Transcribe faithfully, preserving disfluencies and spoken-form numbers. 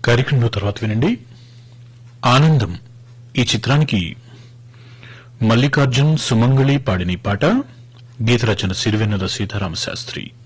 కార్యక్రమంలో తర్వాత వినండి ఆనందం ఈ చిత్రానికి మల్లికార్జున్ సుమంగళి పాడిన పాట గీత రచన సిరివెన్నెల సీతారామ శాస్త్రి.